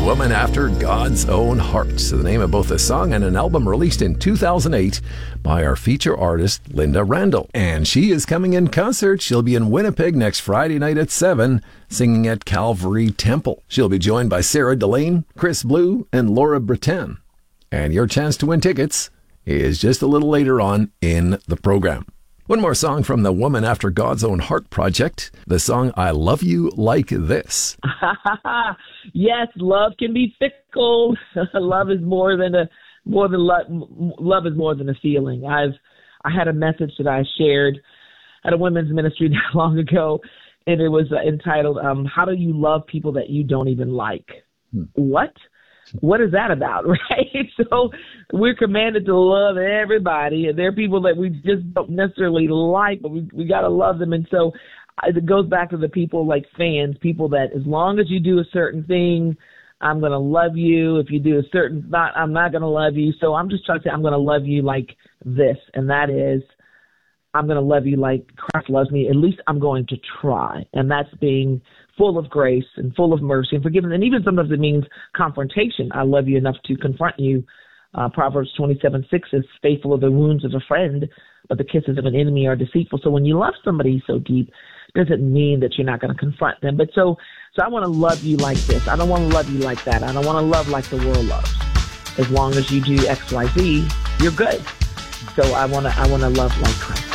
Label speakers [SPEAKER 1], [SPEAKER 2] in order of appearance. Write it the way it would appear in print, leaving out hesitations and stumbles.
[SPEAKER 1] Woman After God's Own Heart, the name of both a song and an album released in 2008 by our feature artist, Linda Randall. And she is coming in concert. She'll be in Winnipeg next Friday night at 7, singing at Calvary Temple. She'll be joined by Sarah Delane, Chris Blue, and Laura Breton. And your chance to win tickets is just a little later on in the program. One more song from the Woman After God's Own Heart project, the song I Love You Like This.
[SPEAKER 2] Yes, love can be fickle. Love is more than love is more than a feeling. I had a message that I shared at a women's ministry not long ago, and it was entitled, How Do You Love People That You Don't Even Like? What is that about, right? So we're commanded to love everybody, and there are people that we just don't necessarily like, but we got to love them. And so it goes back to the people like fans, people that as long as you do a certain thing, I'm going to love you. If you do a certain thought, I'm not going to love you. So I'm just trying to say I'm going to love you like this, and that is I'm going to love you like Christ loves me. At least I'm going to try, and that's being full of grace and full of mercy and forgiveness. And even sometimes it means confrontation. I love you enough to confront you. Proverbs 27:6 is faithful are the wounds of a friend, but the kisses of an enemy are deceitful. So when you love somebody so deep, it doesn't mean that you're not going to confront them. But so I want to love you like this. I don't want to love you like that. I don't want to love like the world loves. As long as you do X, Y, Z, you're good. So I want to love like Christ.